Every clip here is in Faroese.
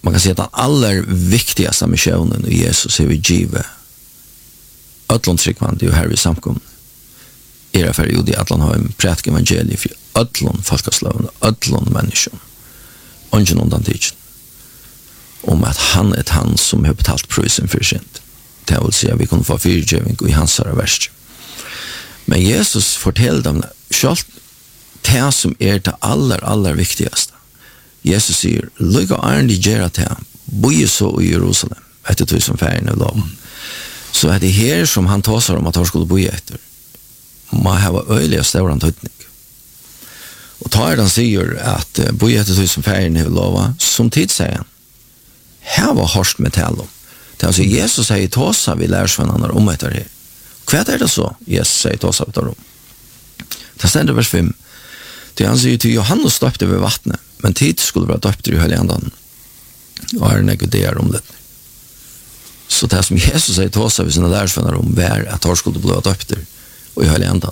man kan säga att den allra viktigaste missionen i Jesus är vi givet ödlon tryggvande och här vid samkom era för judi att han har en prätk evangelium för ödlon folkaslaven ödlon människor ungen undan tidsen om att han är han som har betalt prisen för synd. Det vill säga vi kan få fyrtjövning i hans vers. Men Jesus fortäller dem själv det som är det allra viktigaste. Jesus säger, lycka är det gärna till boje så i Jerusalem efter 1000 färgen av lov. Så är det här som han tar om att han skulle boje efter. Man har öjliga stora tydning. Och tar han säger att boje efter 1000 färgen av lov som tid säger han här var hårst med tal om. Det är alltså Jesus säger tåsa vi lärsvännerna om det här. Vad är det så? Jesus säger tåsa vi tar om. Det ständer vers 5. Det han säger till Johannes döpte vid vattnet, men tid skulle vara döpt i Heliandan. Och är negudera om det. Så det som Jesus säger tåsa vid sina lärsvänner om var att han skulle bli döpt i Heliandan.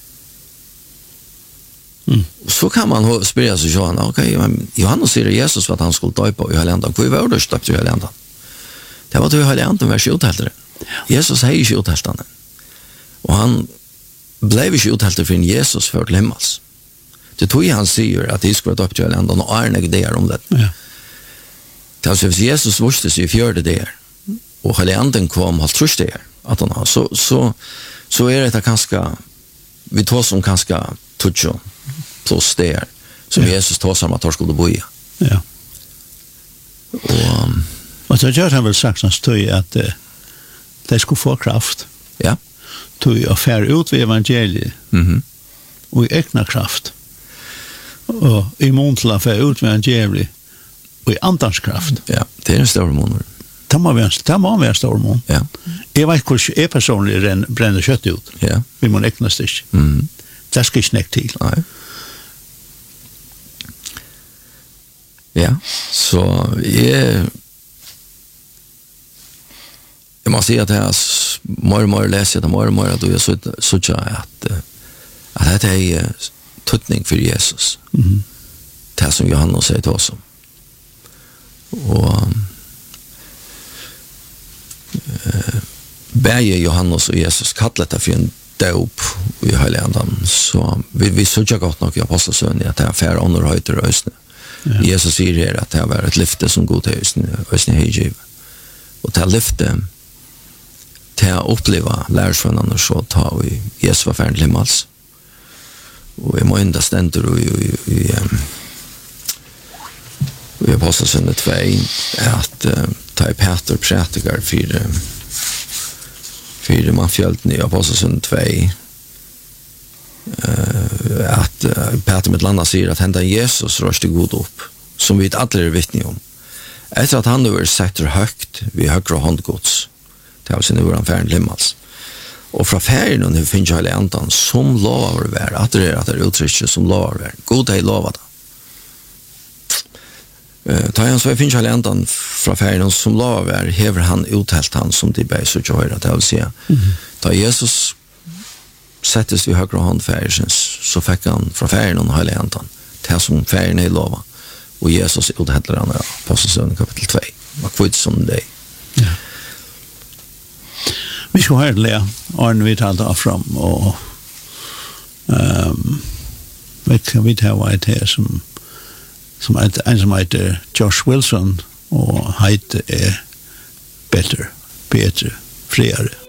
Så kan man spela sig så okej, men Johannes säger Jesus för att han skulle döpa i Heliandan. Hur var det döpt i Heliandan? Det var till Heliandan var skjutältare. Jesus säger skjutältaren. Och han blev inte uthältare för Jesus för att lämnas. Det tog han säger att det skulle vara döpt i Heliandan och är negudera om det. Ja. Det alltså Jesus visste sig i fjärde där. Och Heliandan kom halvt trus där. Att han har. Så är det ganska vi tar som ganska toucho plus där som Jesus tar som att han skulle boja. Ja. Och så gör han väl sagt att det skulle få kraft. Ja. Tog jag fär ut vid evangeliet. Och i egna kraft. Och i mån fär ut vid evangeliet och i andans kraft. Ja, det är en stor mån. Det må være en stor mån. Ja. Jeg vet hvor jeg personlig brenner kjøtt ut. Ja. Vi må nekne stikk. Det skal ikke nekke til. Nei. Ja, så jeg må si at jeg mer leser det, mer at jeg synes at det er tøtning for Jesus. Det som Johannes sier til oss om. Og bæge Johannes og Jesus kallet det for en døp i Heliandan, så vi synes godt nok i Apostelsøen at det er færre underhøyter og østene. Jesus sier her at det har vært et lyfte som god til østene heigiv. Og til lyfte til å oppleve lærersvennerne så tar vi Jesus var ferdig himmels. Og jeg må enda stender i Apostelsøen 2 at ta i Peter prætikar for mannfjölden i Apostelsøen 2 at Peter med landa sier at henda Jesus rørste god opp som vi alle er vittne om etter at han nu er setter høgt vi høyre håndgods til av sin uran færen limmals og fra færen og nu finner jeg andan som lover å være at det er uttrykket som lover å være god hei lover det ta han så finner jeg andan fra færen som lover å være hever han uthelt han som de ber så ikke høyre til å si ta Jesus settes vi högra hand färgen så fick han från färgen och hela andan det som färgen är lova och Jesus uthäller han på Apostelsönen kapitel 2 var kvitt som det ja. Vi ska höra det Arne vi talar fram och vi tar ett här som heter Josh Wilson och heter Peter Friare